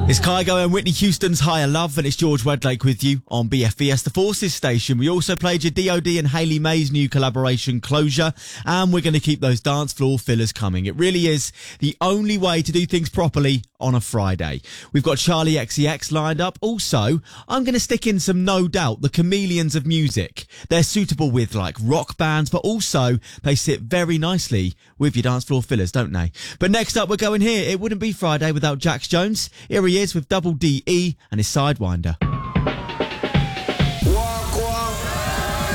It's Kygo and Whitney Houston's Higher Love, and it's George Wedlake with you on BFBS, the Forces station. We also played your DOD and Hayley May's new collaboration, Closure, and we're going to keep those dance floor fillers coming. It really is the only way to do things properly on a Friday. We've got Charlie XCX lined up. Also, I'm going to stick in some No Doubt, the chameleons of music. They're suitable with like rock bands, but also they sit very nicely with your dance floor fillers, don't they? But next up, we're going here. It wouldn't be Friday without Jax Jones. Here he is with Double DE and his Sidewinder.